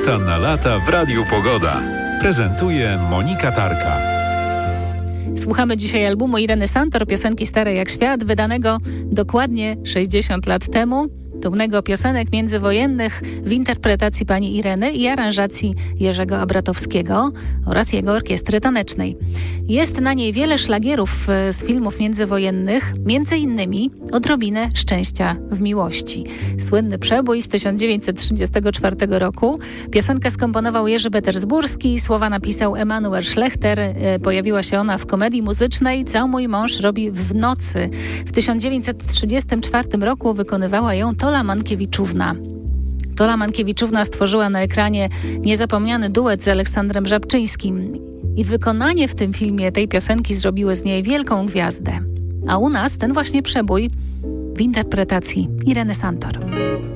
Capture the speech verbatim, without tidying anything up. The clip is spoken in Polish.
Lata na lata w Radiu Pogoda. Prezentuje Monika Tarka. Słuchamy dzisiaj albumu Ireny Santor, piosenki Stare jak świat, wydanego dokładnie sześćdziesiąt lat temu. Pełnego piosenek międzywojennych w interpretacji pani Ireny i aranżacji Jerzego Abratowskiego oraz jego orkiestry tanecznej. Jest na niej wiele szlagierów z filmów międzywojennych, między innymi Odrobinę szczęścia w miłości. Słynny przebój z tysiąc dziewięćset trzydziestego czwartego roku. Piosenkę skomponował Jerzy Petersburski, słowa napisał Emanuel Schlechter. Pojawiła się ona w komedii muzycznej Co mój mąż robi w nocy. W tysiąc dziewięćset trzydziestym czwartym roku wykonywała ją Tola Mankiewiczówna. Tola Mankiewiczówna stworzyła na ekranie niezapomniany duet z Aleksandrem Żabczyńskim i wykonanie w tym filmie tej piosenki zrobiły z niej wielką gwiazdę. A u nas ten właśnie przebój w interpretacji Ireny Santor.